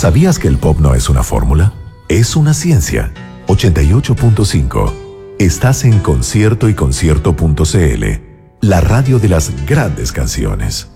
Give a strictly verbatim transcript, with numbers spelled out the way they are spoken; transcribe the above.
¿Sabías que el pop no es una fórmula? Es una ciencia. ochenta y ocho punto cinco. Estás en Concierto y Concierto punto c l, la radio de las grandes canciones.